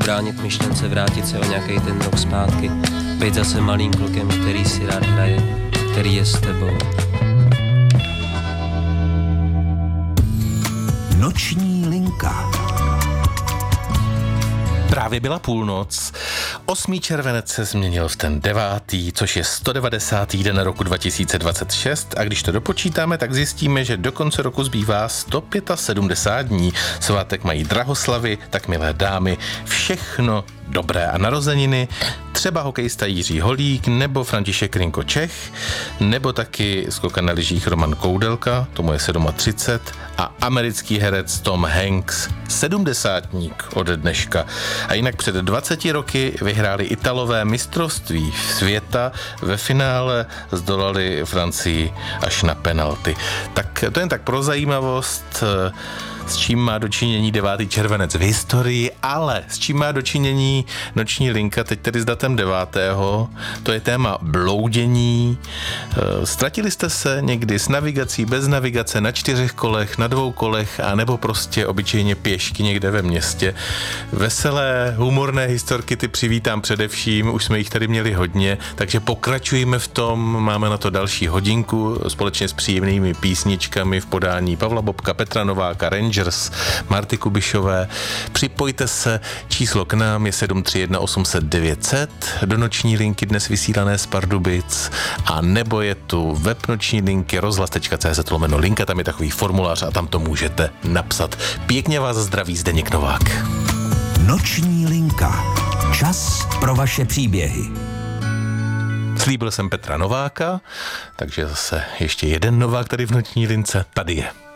bránit myšlence, vrátit se o nějaký ten rok zpátky, být zase malým klukem, který si rád hraje, který je s tebou. Noční linka. Právě byla půlnoc, 8. červenec se změnil v ten 9., což je 190. den roku 2026 a když to dopočítáme, tak zjistíme, že do konce roku zbývá 175 dní. Svátek mají drahoslavy, tak milé dámy, všechno dobré a narozeniny, třeba hokejista Jiří Holík, nebo František Rinko Čech, nebo taky skokan na lyžích Roman Koudelka, tomu je 37, a americký herec Tom Hanks, 70. ode dneška. A jinak před 20 roky vyhráli Italové mistrovství světa, ve finále zdolali Francii až na penalty. Tak to jen tak pro zajímavost, s čím má dočinění 9. červenec v historii, ale s čím má dočinění noční linka, teď tedy s datem 9. To je téma bloudění. Ztratili jste se někdy s navigací, bez navigace, na 4 kolech, na 2 kolech, a nebo prostě obyčejně pěšky někde ve městě. Veselé, humorné historky ty přivítám především, už jsme jich tady měli hodně, takže pokračujeme v tom, máme na to další hodinku společně s příjemnými písničkami v podání Pavla Bobka, Petra Nováka, Rangers, Marty Kubišové. Připojte se, číslo k nám je 731 800 900, do noční linky dnes vysílané z Pardubic, a nebo je tu web noční linky rozhlas.cz/linka, tam je takový formulář a tam to můžete napsat. Pěkně vás zdraví Zdeněk Novák. Noční linka. Čas pro vaše příběhy. Slíbil jsem Petra Nováka, takže zase ještě jeden Novák tady v noční lince. Tady je.